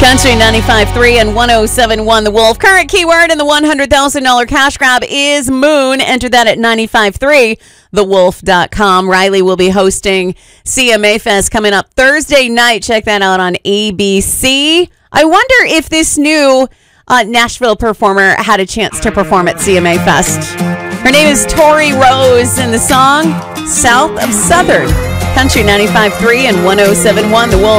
Country 95.3 and 107.1 The Wolf. Current keyword in the $100,000 cash grab is moon. Enter that at 95.3thewolf.com. Riley will be hosting CMA Fest coming up Thursday night. Check that out on ABC. I wonder if this new Nashville performer had a chance to perform at CMA Fest. Her name is Tori Rose, and the song South of Southern. Country 95.3 and 107.1 The Wolf.